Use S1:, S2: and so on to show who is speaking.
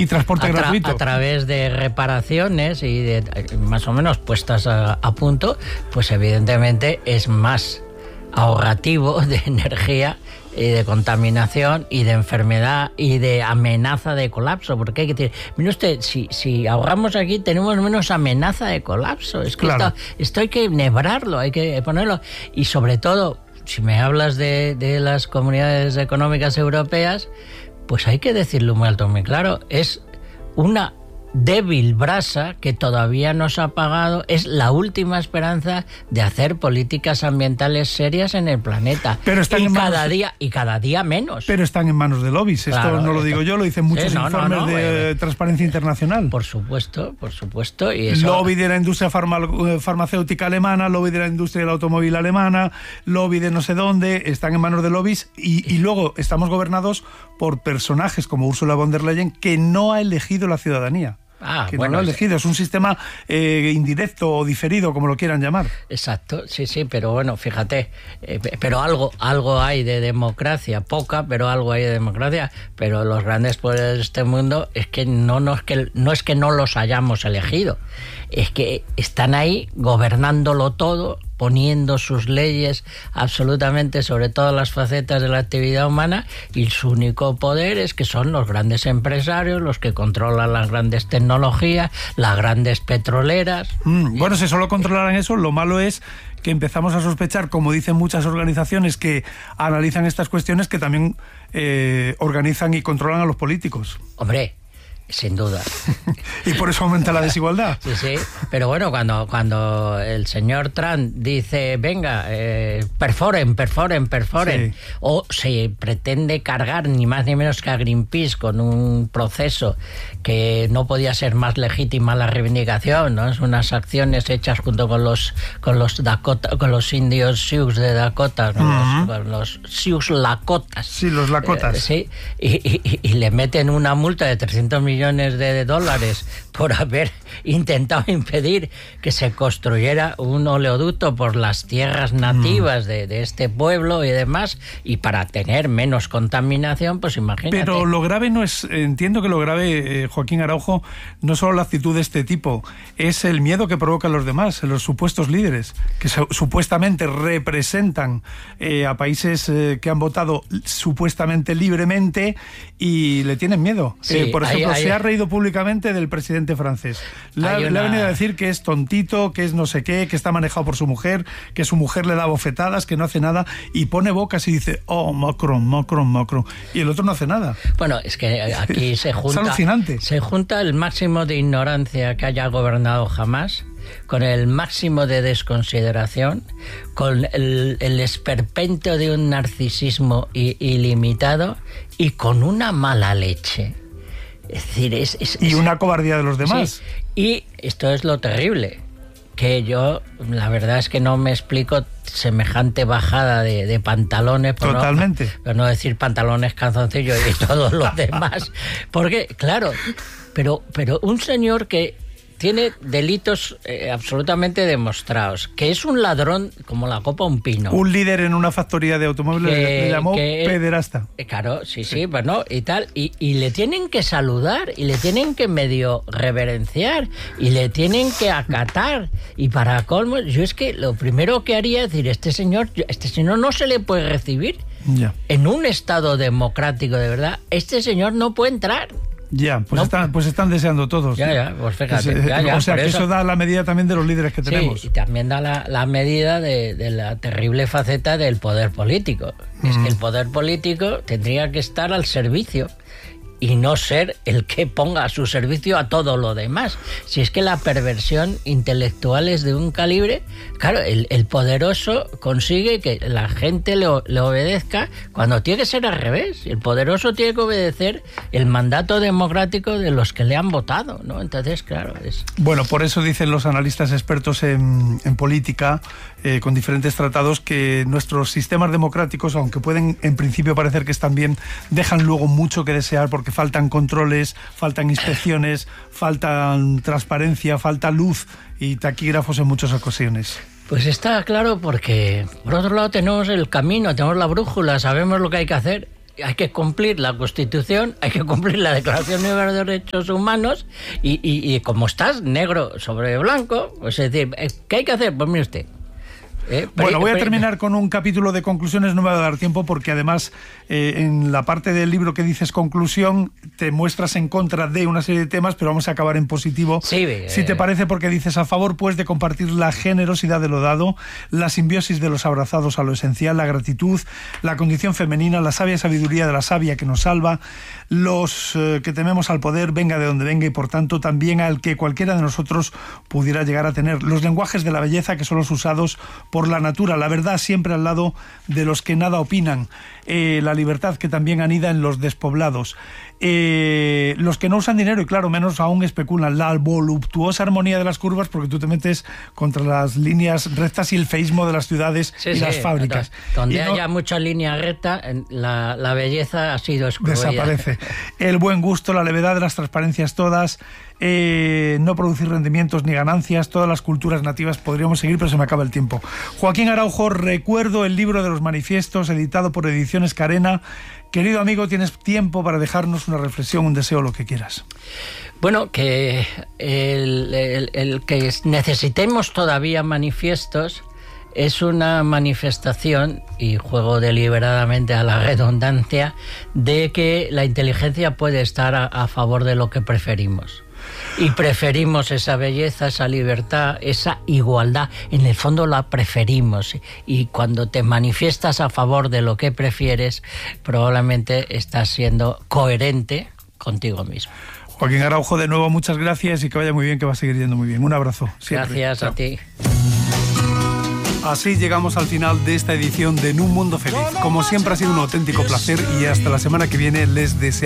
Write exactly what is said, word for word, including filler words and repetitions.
S1: y transporte
S2: a tra-
S1: gratuito.
S2: A través de reparaciones y de más o menos puestas a, a punto, pues evidentemente es más ahorrativo de energía y de contaminación y de enfermedad y de amenaza de colapso, porque hay que decir, mire usted, si, si ahorramos aquí tenemos menos amenaza de colapso, es que
S1: Claro.
S2: esto, esto hay que nebrarlo, hay que ponerlo, y sobre todo, si me hablas de, de las comunidades económicas europeas, pues hay que decirlo muy alto, muy claro, es una débil brasa que todavía no se ha apagado, es la última esperanza de hacer políticas ambientales serias en el planeta.
S1: Pero están
S2: y
S1: en
S2: cada
S1: manos-
S2: día y cada día menos.
S1: Pero están en manos de lobbies.
S2: Claro,
S1: esto no lo
S2: esto-
S1: digo yo, lo dicen muchos
S2: Sí, no, no,
S1: informes
S2: no,
S1: de
S2: eh,
S1: Transparencia Internacional.
S2: Por supuesto, por supuesto. Y eso,
S1: Lobby de la industria farma- farmacéutica alemana, lobby de la industria del automóvil alemana, lobby de no sé dónde, están en manos de lobbies y, y luego estamos gobernados por personajes como Ursula von der Leyen que no ha elegido la ciudadanía.
S2: Ah,
S1: que
S2: bueno,
S1: no lo ha
S2: es-
S1: elegido, es un sistema eh, indirecto o diferido, como lo quieran llamar.
S2: Exacto, sí, sí, pero bueno, fíjate, eh, pero algo, algo hay de democracia, poca, pero algo hay de democracia, pero los grandes poderes de este mundo es que no, no, es que no es que no los hayamos elegido, es que están ahí gobernándolo todo, poniendo sus leyes absolutamente sobre todas las facetas de la actividad humana, y su único poder es que son los grandes empresarios, los que controlan las grandes tecnologías, las grandes petroleras.
S1: Mm, bueno, si solo controlaran eso, lo malo es que empezamos a sospechar, como dicen muchas organizaciones que analizan estas cuestiones, que también eh, organizan y controlan a los políticos.
S2: Hombre, sin duda.
S1: Y por eso aumenta la desigualdad.
S2: Sí, sí, pero bueno, cuando, cuando el señor Trump dice, venga, eh, perforen, perforen, perforen,
S1: Sí.
S2: o se pretende cargar ni más ni menos que a Greenpeace con un proceso que no podía ser más legítima la reivindicación, ¿no? Es unas acciones hechas junto con los con los Dakota, con los indios Sioux de Dakota, ¿no?
S1: Uh-huh.
S2: los, con los Sioux Lakotas.
S1: Sí, los Lakotas.
S2: Eh, sí, y, y, y le meten una multa de trescientos millones de dólares por haber intentado impedir que se construyera un oleoducto por las tierras nativas mm. de, de este pueblo y demás, y para tener menos contaminación, pues imagínate.
S1: Pero lo grave no es, entiendo que lo grave, eh, Joaquín Araujo, no solo la actitud de este tipo, es el miedo que provocan los demás, los supuestos líderes, que su, supuestamente representan eh, a países eh, que han votado supuestamente libremente y le tienen miedo.
S2: Sí,
S1: eh, por ejemplo,
S2: hay, hay,
S1: se ha reído públicamente del presidente francés. Le, ha, una... le ha venido a decir que es tontito, que es no sé qué, que está manejado por su mujer, que su mujer le da bofetadas, que no hace nada, y pone bocas y dice, oh, Macron, Macron, Macron. Y el otro no hace nada.
S2: Bueno, es que aquí se junta,
S1: es alucinante.
S2: Se junta el máximo de ignorancia que haya gobernado jamás, con el máximo de desconsideración, con el, el esperpento de un narcisismo ilimitado y con una mala leche. Es decir, es, es,
S1: y
S2: es,
S1: una cobardía de los demás.
S2: Sí, y esto es lo terrible, que yo la verdad es que no me explico semejante bajada de, de pantalones, por
S1: totalmente,
S2: no, por no decir pantalones, calzoncillos y todo lo demás, porque claro, pero pero un señor que tiene delitos eh, absolutamente demostrados, que es un ladrón como la copa un pino.
S1: Un líder en una factoría de automóviles que, le llamó que, pederasta.
S2: Eh, claro, sí, sí, sí, bueno, y tal, y, y le tienen que saludar, y le tienen que medio reverenciar, y le tienen que acatar, y para colmo, yo es que lo primero que haría es decir, este señor, este señor no se le puede recibir.
S1: Ya.
S2: En un estado democrático de verdad, este señor no puede entrar.
S1: Ya, pues,
S2: no.
S1: están, pues están deseando todos.
S2: Ya, ya, pues fíjate.
S1: Pues,
S2: ya, ya,
S1: o sea, que eso... eso da la medida también de los líderes que tenemos.
S2: Sí, y también da la, la medida de, de la terrible faceta del poder político. Mm. Es que el poder político tendría que estar al servicio y no ser el que ponga a su servicio a todo lo demás. Si es que la perversión intelectual es de un calibre, claro, el, el poderoso consigue que la gente le, le obedezca cuando tiene que ser al revés. El poderoso tiene que obedecer el mandato democrático de los que le han votado, ¿no? Entonces, claro, es...
S1: Bueno, por eso dicen los analistas expertos en, en política, eh, con diferentes tratados, que nuestros sistemas democráticos, aunque pueden en principio parecer que están bien, dejan luego mucho que desear porque faltan controles, faltan inspecciones, faltan transparencia, falta luz y taquígrafos en muchas ocasiones.
S2: Pues está claro porque, por otro lado, tenemos el camino, tenemos la brújula, sabemos lo que hay que hacer hay que cumplir la Constitución, hay que cumplir la Declaración Universal de Derechos Humanos y, y, y como estás negro sobre blanco, pues es decir, ¿qué hay que hacer? Pues mire usted. Eh,
S1: bueno, voy a terminar con un capítulo de conclusiones, no me va a dar tiempo porque además eh, en la parte del libro que dices conclusión te muestras en contra de una serie de temas, pero vamos a acabar en positivo,
S2: sí, eh,
S1: si te parece, porque dices a favor pues de compartir la generosidad de lo dado, la simbiosis de los abrazados a lo esencial, la gratitud, la condición femenina, la sabia sabiduría de la sabia que nos salva, los eh, que tememos al poder, venga de donde venga y por tanto también al que cualquiera de nosotros pudiera llegar a tener, los lenguajes de la belleza que son los usados por la natura, la verdad siempre al lado de los que nada opinan, eh, la libertad que también anida en los despoblados, eh, los que no usan dinero y claro, menos aún especulan, la voluptuosa armonía de las curvas porque tú te metes contra las líneas rectas y el feísmo de las ciudades
S2: sí,
S1: y
S2: sí,
S1: las fábricas.
S2: Donde
S1: y no,
S2: haya mucha línea recta, la, la belleza ha sido excluida.
S1: Desaparece. El buen gusto, la levedad de las transparencias todas, eh, no producir rendimientos ni ganancias, todas las culturas nativas, podríamos seguir, pero se me acaba el tiempo. Joaquín Araujo, recuerdo el libro de los manifiestos, editado por Ediciones Carena. Querido amigo, tienes tiempo para dejarnos una reflexión, un deseo, lo que quieras.
S2: Bueno, que el, el, el que necesitemos todavía manifiestos es una manifestación, y juego deliberadamente a la redundancia, de que la inteligencia puede estar a, a favor de lo que preferimos. Y preferimos esa belleza, esa libertad, esa igualdad. En el fondo la preferimos. Y cuando te manifiestas a favor de lo que prefieres, probablemente estás siendo coherente contigo mismo.
S1: Joaquín Araujo, de nuevo, muchas gracias y que vaya muy bien, que va a seguir yendo muy bien. Un abrazo. Siempre.
S2: Gracias
S1: Chao.
S2: a ti.
S1: Así llegamos al final de esta edición de En un Mundo Feliz. Como siempre ha sido un auténtico placer y hasta la semana que viene les deseo